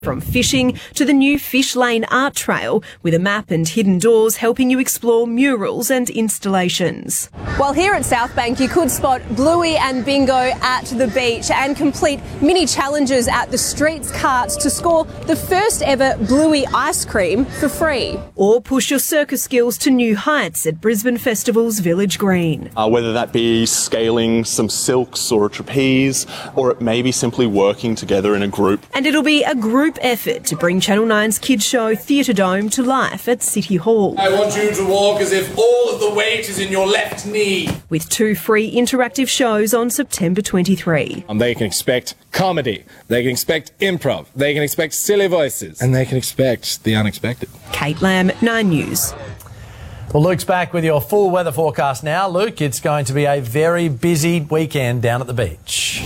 From fishing to the new Fish Lane Art Trail, with a map and hidden doors helping you explore murals and installations. While here at Southbank, you could spot Bluey and Bingo at the beach and complete mini challenges at the streets carts to score the first ever Bluey ice cream for free. Or push your circus skills to new heights at Brisbane Festival's Village Green. Whether that be scaling some silks or a trapeze, or it may be simply working together in a group. And it'll be a group effort to bring Channel 9's kids show Theatre Dome to life at City Hall. I want you to walk as if all of the weight is in your left knee. With 2 free interactive shows on September 23. They can expect comedy, they can expect improv, they can expect silly voices, and they can expect the unexpected. Kate Lamb, 9 News. Well, Luke's back with your full weather forecast now. Luke, it's going to be a very busy weekend down at the beach.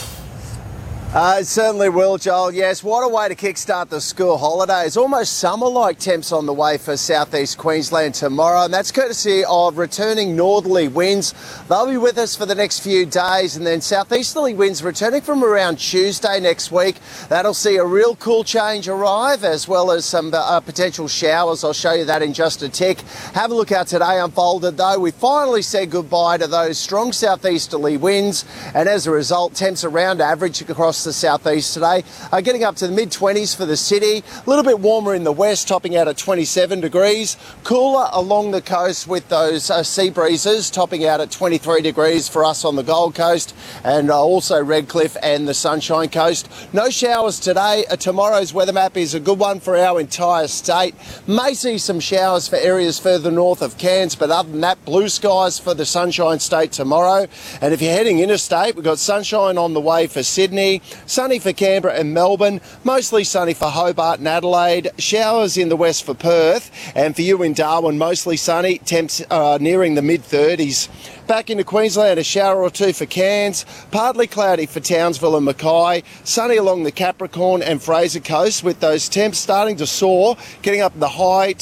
It certainly will, Joel. Yes, what a way to kickstart the school holidays. Almost summer-like temps on the way for southeast Queensland tomorrow, and that's courtesy of returning northerly winds. They'll be with us for the next few days, and then southeasterly winds returning from around Tuesday next week. That'll see a real cool change arrive, as well as some potential showers. I'll show you that in just a tick. Have a look out today unfolded, though. We finally said goodbye to those strong southeasterly winds, and as a result, temps around average across the southeast today are getting up to the mid-20s for the city. A little bit warmer in the west, topping out at 27 degrees. Cooler along the coast with those sea breezes, topping out at 23 degrees for us on the Gold Coast, and also Redcliffe and the Sunshine Coast. No showers today. Tomorrow's weather map is a good one for our entire state. May see some showers for areas further north of Cairns, but other than that, blue skies for the Sunshine State tomorrow. And if you're heading interstate, we've got sunshine on the way for Sydney, sunny for Canberra and Melbourne, mostly sunny for Hobart and Adelaide, showers in the west for Perth, and for you in Darwin, mostly sunny, temps nearing the mid-30s. Back into Queensland, a shower or two for Cairns, partly cloudy for Townsville and Mackay, sunny along the Capricorn and Fraser coast, with those temps starting to soar, getting up in the high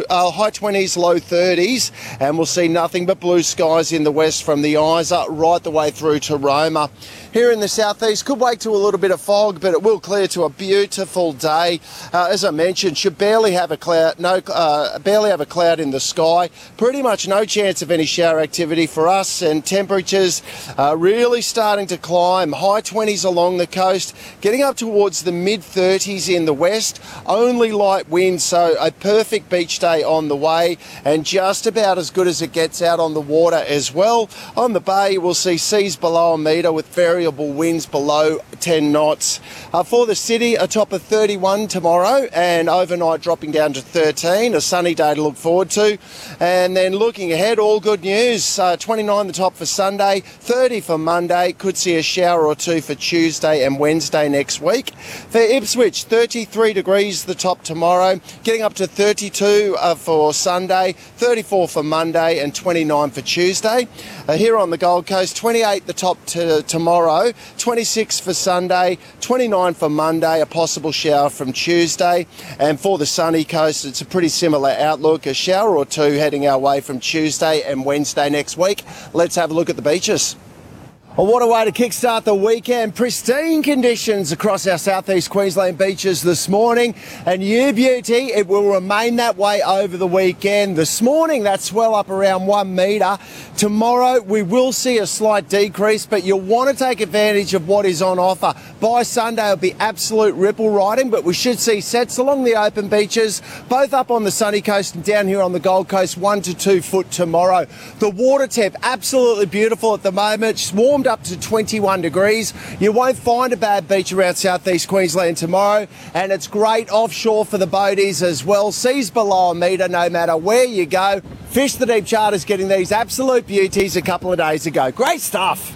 20s, low 30s, and we'll see nothing but blue skies in the west from the Isa right the way through to Roma. Here in the southeast, could wake to a little bit of fog, but it will clear to a beautiful day. As I mentioned, should barely have a cloud, barely have a cloud in the sky. Pretty much no chance of any shower activity for us, and temperatures really starting to climb. High 20s along the coast, getting up towards the mid-30s in the west. Only light winds, so a perfect beach day on the way, and just about as good as it gets out on the water as well. On the bay, we'll see seas below a metre with variable winds below 10 knots. For the city, a top of 31 tomorrow, and overnight dropping down to 13. A sunny day to look forward to. And then looking ahead, all good news. 29 the top for Sunday, 30 for Monday. Could see a shower or two for Tuesday and Wednesday next week. For Ipswich, 33 degrees the top tomorrow, getting up to 32 for Sunday, 34 for Monday and 29 for Tuesday. Here on the Gold Coast, 28 the top tomorrow, 26 for Sunday, 29 for Monday, a possible shower from Tuesday. And for the sunny coast, it's a pretty similar outlook, a shower or two heading our way from Tuesday and Wednesday next week. Let's have a look at the beaches. Well, what a way to kickstart the weekend. Pristine conditions across our southeast Queensland beaches this morning, and you beauty, it will remain that way over the weekend. This morning, that swell up around 1 metre. Tomorrow, we will see a slight decrease, but you'll want to take advantage of what is on offer. By Sunday, it'll be absolute ripple riding, but we should see sets along the open beaches, both up on the sunny coast and down here on the Gold Coast, 1 to 2 foot tomorrow. The water temp, absolutely beautiful at the moment, warmed up to 21 degrees. You won't find a bad beach around southeast Queensland tomorrow, and it's great offshore for the boaties as well. Seas below a metre no matter where you go. Fish the Deep Charter's getting these absolute beauties a couple of days ago. Great stuff.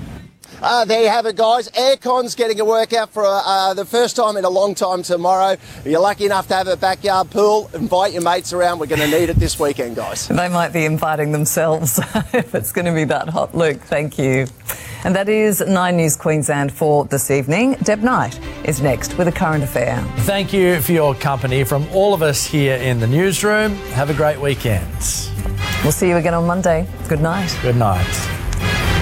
There you have it, guys. Aircon's getting a workout for the first time in a long time tomorrow. If you're lucky enough to have a backyard pool, invite your mates around. We're going to need it this weekend, guys. They might be inviting themselves if it's going to be that hot. Luke, thank you. And that is 9 News Queensland for this evening. Deb Knight is next with a current affair. Thank you for your company from all of us here in the newsroom. Have a great weekend. We'll see you again on Monday. Good night. Good night.